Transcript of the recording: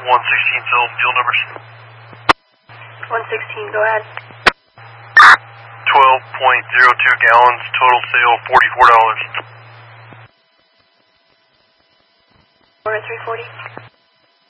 sell deal numbers. 116, go ahead. 12.02 gallons, total sale $44. Order 340.